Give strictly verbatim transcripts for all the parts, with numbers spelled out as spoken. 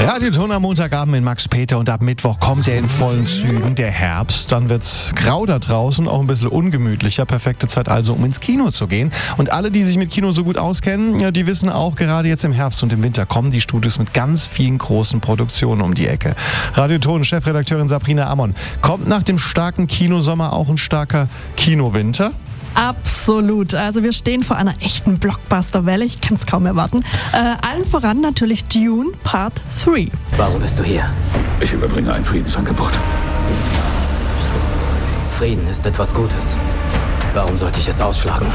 Radioton am Montagabend in Max Peter und ab Mittwoch kommt er in vollen Zügen, der Herbst. Dann wird's grau da draußen, auch ein bisschen ungemütlicher. Perfekte Zeit also, um ins Kino zu gehen. Und alle, die sich mit Kino so gut auskennen, ja, die wissen auch, gerade jetzt im Herbst und im Winter kommen die Studios mit ganz vielen großen Produktionen um die Ecke. Radioton-Chefredakteurin Sabrina Ammon, kommt nach dem starken Kinosommer auch ein starker Kinowinter? Absolut. Also wir stehen vor einer echten Blockbuster-Welle. Ich kann es kaum erwarten. Äh, allen voran natürlich Dune Part drei. Warum bist du hier? Ich überbringe ein Friedensangebot. Frieden ist etwas Gutes. Warum sollte ich es ausschlagen?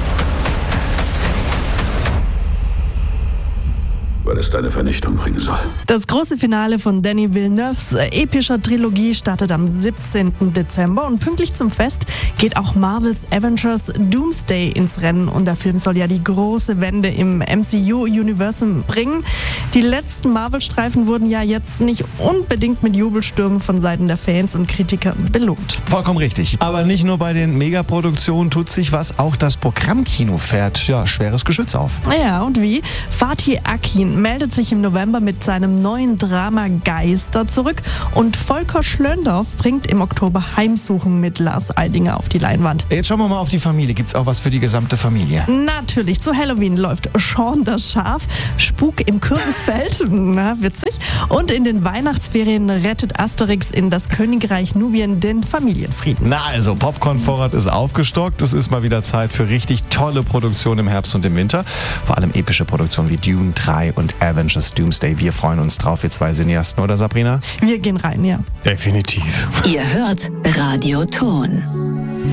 Weil es deine Vernichtung bringen soll. Das große Finale von Denis Villeneuves äh, epischer Trilogie startet am siebzehnten Dezember und pünktlich zum Fest geht auch Marvels Avengers Doomsday ins Rennen und der Film soll ja die große Wende im M C U-Universum bringen. Die letzten Marvel-Streifen wurden ja jetzt nicht unbedingt mit Jubelstürmen von Seiten der Fans und Kritiker belohnt. Vollkommen richtig. Aber nicht nur bei den Megaproduktionen tut sich was, auch das Programmkino fährt ja schweres Geschütz auf. Ja, und wie? Fatih Akin meldet sich im November mit seinem neuen Drama Geister zurück und Volker Schlöndorff bringt im Oktober Heimsuchung mit Lars Eidinger auf die Leinwand. Jetzt schauen wir mal auf die Familie. Gibt's auch was für die gesamte Familie? Natürlich, zu Halloween läuft Shaun das Schaf, Spuk im Kürbisfeld, na witzig, und in den Weihnachtsferien rettet Asterix in das Königreich Nubien den Familienfrieden. Na also, Popcorn-Vorrat ist aufgestockt. Es ist mal wieder Zeit für richtig tolle Produktionen im Herbst und im Winter. Vor allem epische Produktionen wie Dune drei und Avengers Doomsday. Wir freuen uns drauf, wir zwei Cineasten, oder Sabrina? Wir gehen rein, ja. Definitiv. Ihr hört Radioton.